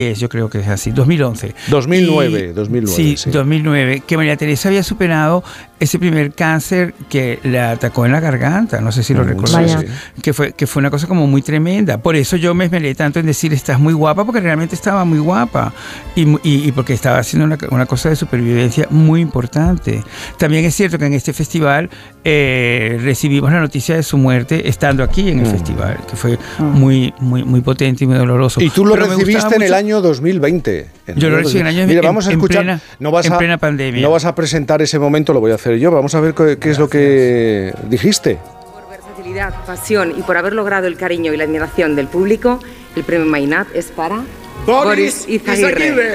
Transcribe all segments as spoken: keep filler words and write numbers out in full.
Yo creo que es así, dos mil once. dos mil nueve, y, dos mil nueve. Sí, sí, dos mil nueve, que María Teresa había superado ese primer cáncer que la atacó en la garganta, no sé si lo Mm, recuerdas, sí, sí. que fue, que fue una cosa como muy tremenda. Por eso yo me esmeré tanto en decir, estás muy guapa, porque realmente estaba muy guapa, y, y, y porque estaba haciendo una, una cosa de supervivencia muy importante. También es cierto que en este festival eh, recibimos la noticia de su muerte estando aquí en el mm. festival, que fue mm. muy, muy, muy potente y muy doloroso. Y tú lo Pero recibiste en el año dos mil veinte. Yo lo recibí en el año Mira, vamos a escuchar, en plena, no vas en a, plena pandemia. No vas a presentar ese momento, lo voy a hacer yo. Vamos a ver qué, qué es lo que dijiste. Por versatilidad, pasión y por haber logrado el cariño y la admiración del público, el premio Mainat es para Boris, Boris Izaguirre.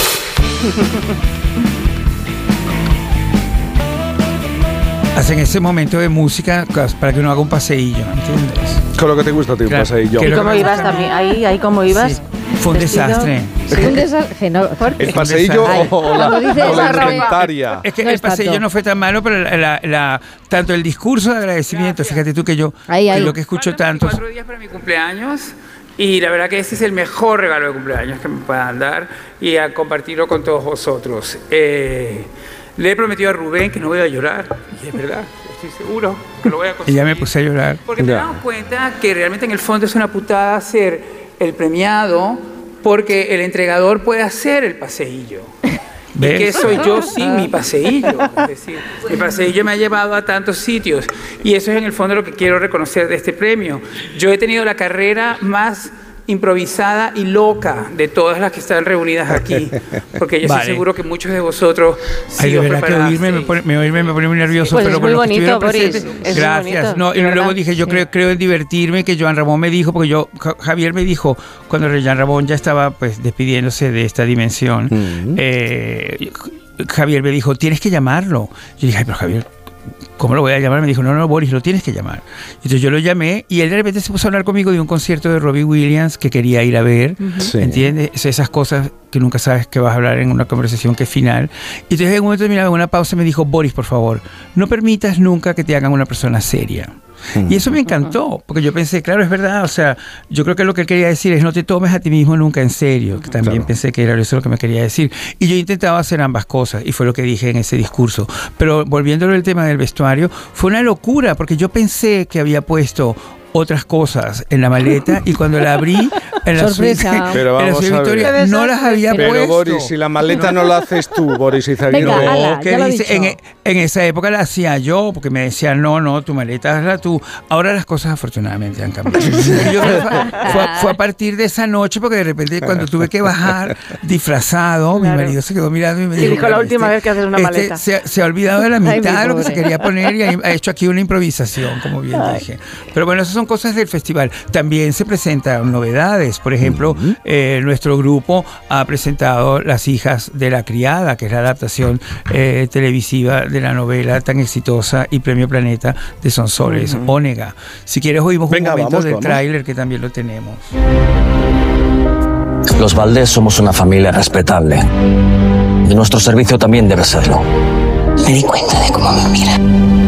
Hacen ese momento de música para que uno haga un paseillo, ¿entiendes? Con lo que te gusta a ti, un claro, paseillo. ¿Y cómo ibas también? Ahí, ahí cómo ibas. Sí. Fue un vestido. desastre. Sí, un desastre. No, ¿El paseillo o la, o la indumentaria? Es que no el es paseillo tanto. no fue tan malo, pero la, la, la, tanto el discurso de agradecimiento, Gracias. fíjate tú que yo, ahí, ahí. que lo que escucho tanto. Cuatro días para mi cumpleaños y la verdad que ese es el mejor regalo de cumpleaños que me puedan dar y a compartirlo con todos vosotros. Eh, le he prometido a Rubén que no voy a llorar y es verdad. Estoy seguro que lo voy a conseguir. Y ya me puse a llorar. Porque te damos cuenta que realmente en el fondo es una putada ser el premiado porque el entregador puede hacer el paseillo. ¿Ves? ¿Y qué soy yo sin mi paseillo? Es decir, mi paseillo me ha llevado a tantos sitios y eso es en el fondo lo que quiero reconocer de este premio. Yo he tenido la carrera más improvisada y loca de todas las que están reunidas aquí, porque yo vale. estoy seguro que muchos de vosotros sí Ay, de os verdad que oírme me pone, me, oírme me pone muy nervioso, pues pero es muy con bonito, Boris. Presentes, es gracias. Muy bonito, no, y luego ¿verdad? dije, yo sí. creo, creo en divertirme, que Joan Ramón me dijo, porque yo, Javier me dijo, cuando Joan Ramón ya estaba pues despidiéndose de esta dimensión, uh-huh. eh, Javier me dijo, tienes que llamarlo. Yo dije, ay, pero Javier, ¿cómo lo voy a llamar? Me dijo, no, no, Boris, lo tienes que llamar. Entonces yo lo llamé y él de repente se puso a hablar conmigo de un concierto de Robbie Williams que quería ir a ver, uh-huh. sí. ¿entiendes? Esas cosas que nunca sabes que vas a hablar en una conversación que es final. Y entonces en un momento terminado, en una pausa, me dijo, Boris, por favor, no permitas nunca que te hagan una persona seria. Y eso me encantó, porque yo pensé, claro, es verdad, o sea, yo creo que lo que él quería decir es no te tomes a ti mismo nunca en serio, que también claro. pensé que era eso lo que me quería decir. Y yo intentaba hacer ambas cosas, y fue lo que dije en ese discurso. Pero volviéndolo al tema del vestuario, fue una locura, porque yo pensé que había puesto otras cosas en la maleta y cuando la abrí en la sorpresa suite, pero en la suite Victoria no las había pero puesto. Boris, si la maleta no la haces tú, Boris Izaguirre. Venga, ala, no, que dice, en, en esa época la hacía yo porque me decían no, no, tu maleta hazla tú. Ahora las cosas afortunadamente han cambiado. Yo, fue, fue, fue a partir de esa noche porque de repente cuando tuve que bajar disfrazado, claro. mi marido se quedó mirando y me dijo, y dijo la última este, vez que haces una este, maleta se, se ha olvidado de la mitad Ay, de lo que se quería poner y ha hecho aquí una improvisación, como bien Ay. dije. Pero bueno, esas son cosas del festival. También se presentan novedades. Por ejemplo, uh-huh. eh, nuestro grupo ha presentado Las hijas de la criada, que es la adaptación eh, televisiva de la novela tan exitosa y Premio Planeta de Sonsoles uh-huh. Onega. Si quieres oímos Venga, un momento vamos, del tráiler que también lo tenemos. Los Valdés somos una familia respetable y nuestro servicio también debe serlo. Me di cuenta de cómo me mira.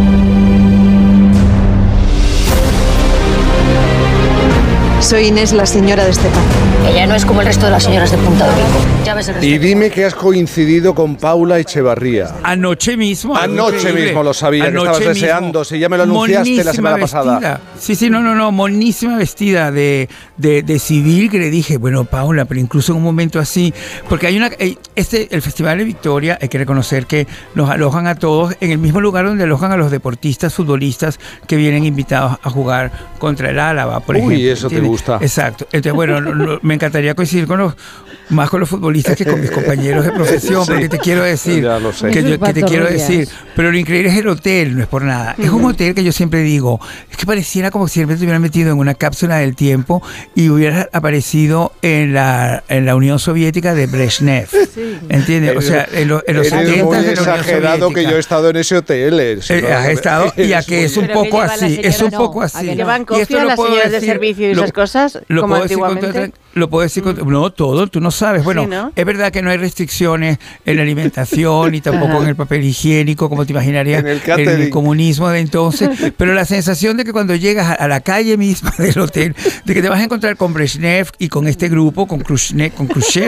Soy Inés, la señora de Estepar. Ella no es como el resto de las señoras de Punta de Rico. Ya ves el resto. Y dime que has coincidido con Paula Echevarría. Anoche mismo. Anoche increíble. mismo lo sabía, Anoche que estabas deseando. Si ya me lo anunciaste monísima la semana vestida. pasada. Sí, sí, no, no, no. Monísima vestida de, de, de civil, que le dije, bueno, Paula, pero incluso en un momento así. Porque hay una. Este, el Festival de Victoria, hay que reconocer que nos alojan a todos en el mismo lugar donde alojan a los deportistas, futbolistas que vienen invitados a jugar contra el Álava, por Uy, ejemplo. Uy, eso ¿entiendes? Te gusta. Exacto. Entonces, bueno, no, no, me encantaría coincidir con los, más con los futbolistas que con mis compañeros de profesión, sí. porque te quiero decir, ya lo sé. que, yo, que te quiero decir, pero lo increíble es el hotel, no es por nada. Uh-huh. Es un hotel que yo siempre digo, es que pareciera como si siempre te hubieran metido en una cápsula del tiempo y hubieras aparecido en la, en la Unión Soviética de Brezhnev. Sí. ¿Entiendes? O sea, en, lo, en los setenta de la Unión exagerado que yo he estado en ese hotel. Si eh, no, has estado, y a que es un poco así, es un poco así. ¿Llevan copia las señoras de servicio y esas cosas? Lo como puedo decir con toda, lo puedo decir con, no todo, tú no sabes. Bueno, sí, ¿no? Es verdad que no hay restricciones en la alimentación y tampoco en el papel higiénico, como te imaginarías en el, en el comunismo de entonces, pero la sensación de que cuando llegas a, a la calle misma del hotel, de que te vas a encontrar con Brezhnev y con este grupo, con Khrushchev, con Khrushchev